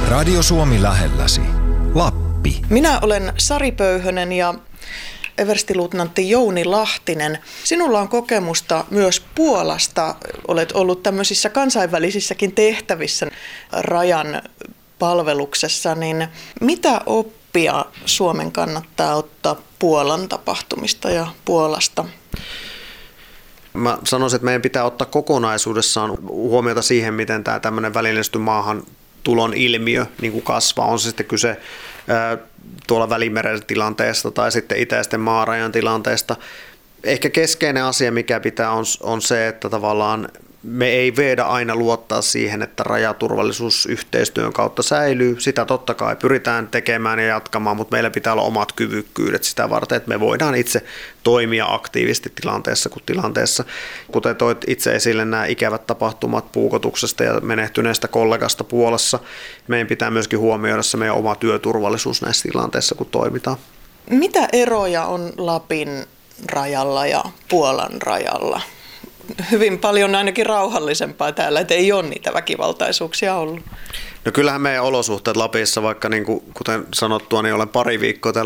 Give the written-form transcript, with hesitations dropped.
Radio Suomi lähelläsi. Lappi. Minä olen Sari Pöyhönen ja everstiluutnantti Jouni Lahtinen. Sinulla on kokemusta myös Puolasta. Olet ollut tämmöisissä kansainvälisissäkin tehtävissä rajan palveluksessa. Niin mitä oppia Suomen kannattaa ottaa Puolan tapahtumista ja Puolasta? Mä sanoisin, että meidän pitää ottaa kokonaisuudessaan huomiota siihen, miten tämä tämmöinen välineellistetyn maahan tulon ilmiö niin kuin kasvaa. On se sitten kyse tuolla Välimeren tilanteesta tai sitten itäisten maarajan tilanteesta. Ehkä keskeinen asia, mikä pitää on se, että tavallaan me ei voida aina luottaa siihen, että rajaturvallisuus yhteistyön kautta säilyy. Sitä totta kai pyritään tekemään ja jatkamaan, mutta meillä pitää olla omat kyvykkyydet sitä varten, että me voidaan itse toimia aktiivisesti tilanteessa kuin tilanteessa. Kuten toit itse esille nämä ikävät tapahtumat puukotuksesta ja menehtyneestä kollegasta Puolassa, meidän pitää myöskin huomioida se meidän oma työturvallisuus näissä tilanteissa, kun toimitaan. Mitä eroja on Lapin rajalla ja Puolan rajalla? Hyvin paljon ainakin rauhallisempaa täällä, että ei ole niitä väkivaltaisuuksia ollut. No kyllähän meidän olosuhteet Lapissa, vaikka niin kuin, kuten sanottua, niin olen pari viikkoa täällä